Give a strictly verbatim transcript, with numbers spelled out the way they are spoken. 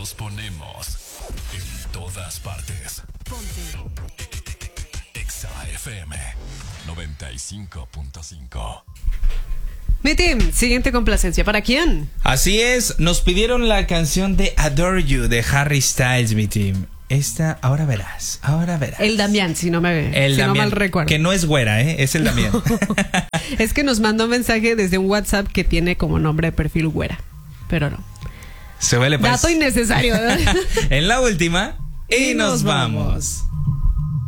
Nos ponemos en todas partes. Ponte. Exa F M noventa y cinco punto cinco. Mi team, siguiente complacencia. ¿Para quién? Así es, nos pidieron la canción de Adore You de Harry Styles, mi team. Esta, ahora verás, ahora verás. El Damián, si no me el si Damián, no mal recuerdo. que no es güera, ¿eh? Es el Damián. Es que nos mandó un mensaje desde un WhatsApp que tiene como nombre de perfil güera, pero no. Se vale, pues. Dato innecesario, ¿verdad? En la última y, Y nos nos vamos. vamos.